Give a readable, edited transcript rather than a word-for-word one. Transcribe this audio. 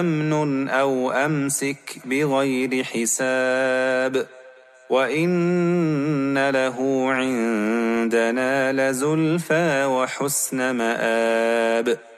أمن أو أمسك بغير حساب وإن له عندنا لزلفى وحسن مآب